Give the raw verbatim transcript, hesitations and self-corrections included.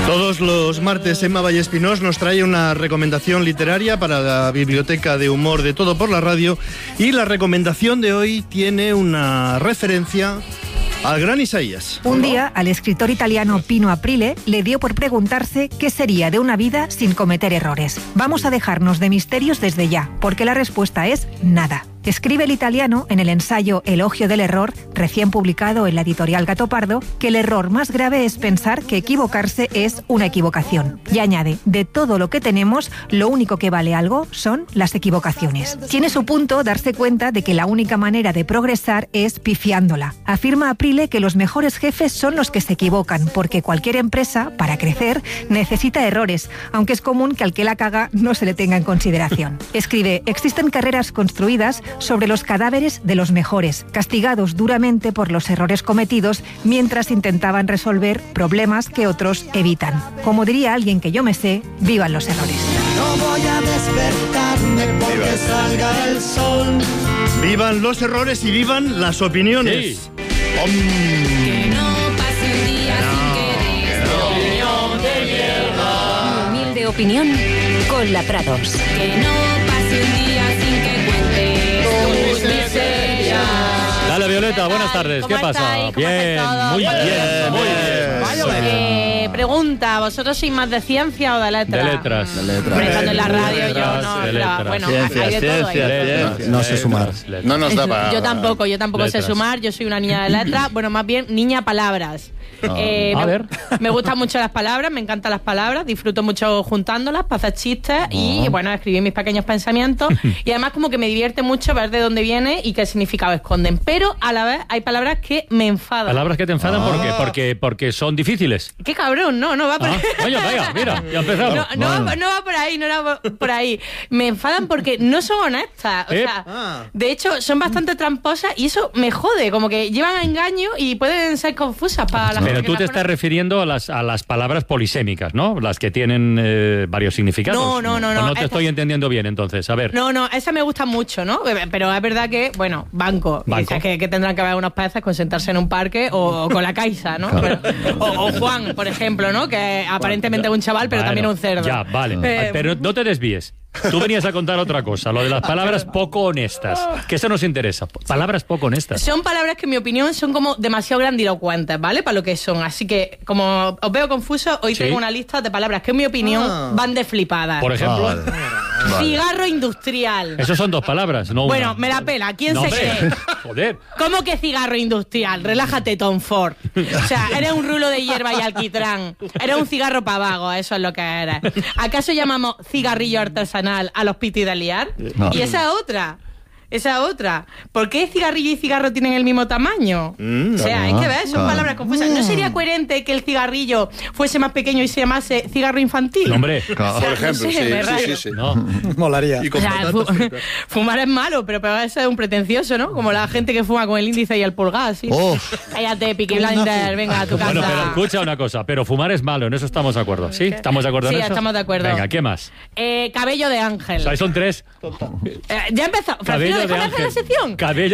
Todos los martes Emma Vallespinós nos trae una recomendación literaria para la biblioteca de humor de Todo por la Radio, y la recomendación de hoy tiene una referencia al gran Isaías. Un día, al escritor italiano Pino Aprile le dio por preguntarse qué sería de una vida sin cometer errores. Vamos a dejarnos de misterios desde ya, porque la respuesta es nada. Escribe el italiano en el ensayo Elogio del error, recién publicado en la editorial Gato Pardo, que el error más grave es pensar que equivocarse es una equivocación. Y añade, de todo lo que tenemos, lo único que vale algo son las equivocaciones. Tiene su punto darse cuenta de que la única manera de progresar es pifiándola. Afirma Aprile que los mejores jefes son los que se equivocan, porque cualquier empresa, para crecer, necesita errores, aunque es común que al que la caga no se le tenga en consideración. Escribe, existen carreras construidas sobre los cadáveres de los mejores, castigados duramente por los errores cometidos mientras intentaban resolver problemas que otros evitan. Como diría alguien que yo me sé, vivan los errores. No voy a despertarme porque Viva. salga el sol. Vivan los errores y vivan las opiniones. Sí. Om. Que no pase un día sin que des tu opinión de mierda. Humilde opinión con la Prados. Que no pase un día sin que cuentes tus miserias. Dale, Violeta, buenas tardes. ¿Qué ¿Cómo pasa? estáis? ¿Cómo Bien, estáis todos? muy bien, Bien, muy bien. bien. Vaya, eh, pregunta, ¿vosotros sois más de ciencia o de letras? De letras. Mm, De letras. Hombre, estando en la radio De yo letras, no, de pero letras. bueno, Ciencias, hay de todo. hay de todo. ciencias. No sé sumar. Letras. No nos da para... Yo tampoco, yo tampoco Letras. sé sumar, yo soy una niña de letras, bueno, más bien niña palabras. Eh, A me, ver. me gustan mucho las palabras, me encantan las palabras, disfruto mucho juntándolas para hacer chistes y, bueno, escribir mis pequeños pensamientos. Y además como que me divierte mucho ver de dónde viene y qué significado esconden. Pero a la vez hay palabras que me enfadan. Palabras que te enfadan, ¿por qué? Ah. Porque, porque son difíciles. ¡Qué cabrón! No, no va por Ah, ahí. vaya, vaya, mira, ya empezamos. No, no, va, no va por ahí, no va por ahí. Me enfadan porque no son honestas. O Eh. sea, Ah. de hecho, son bastante tramposas y eso me jode. Como que llevan a engaño y pueden ser confusas para la gente. Pero que tú las te estás conoce. refiriendo a las, a las palabras polisémicas, ¿no? Las que tienen eh, varios significados. No, no, no, ¿O no, no te estas- estoy entendiendo bien, entonces. A ver. No, no, esa me gusta mucho, ¿no? Pero es verdad que, bueno, banco. Banco. Dices que, que tendrán que haber unos peces con sentarse en un parque o, o con la Caixa, ¿no? Pero- o, o Juan, por ejemplo, ¿no? Que aparentemente es un chaval, pero Bueno, también un cerdo. Ya, vale. Eh, Pero no te desvíes. Tú venías a contar otra cosa, lo de las palabras poco honestas. Que eso nos interesa. Palabras poco honestas. Son palabras que, en mi opinión, son como demasiado grandilocuentes, ¿vale? Para lo que son. Así que, como os veo confusos, hoy Sí. tengo una lista de palabras que, en mi opinión, Ah. van de flipadas. Por ejemplo. Vale. Cigarro industrial. Eso son dos palabras, no Bueno, una. me la pela. ¿Quién No, se hombre. cree? Joder. ¿Cómo que cigarro industrial? Relájate, Tom Ford. O sea, eres un rulo de hierba y alquitrán. Eres un cigarro pa' vago, eso es lo que eres. ¿Acaso llamamos cigarrillo artesanal a los piti de liar? No. Y esa otra. Esa otra. ¿Por qué cigarrillo y cigarro tienen el mismo tamaño? Mm, o sea, hay que ver, son claro. palabras confusas. ¿No sería coherente que el cigarrillo fuese más pequeño y se llamase cigarro infantil? No, hombre. Claro. O sea, Por ejemplo, no sé, sí, me sí, rayo. sí, sí. No. Molaría. Y con O sea, patatas fu- fritas. fumar es malo, pero peor es ser un pretencioso, ¿no? Como la gente que fuma con el índice y el pulgar, ¿sí? Oh. Cállate, Peaky Blinders, venga a tu casa. Bueno, pero escucha una cosa, pero fumar es malo, en eso estamos de acuerdo. ¿Sí? ¿Estamos de acuerdo Sí, en eso? estamos de acuerdo. Venga, ¿qué más? Eh, cabello de ángel. O sea, son tres. Eh, ya empezó. Cabello Francino, de déjame hacer ángel. la sección. Cabello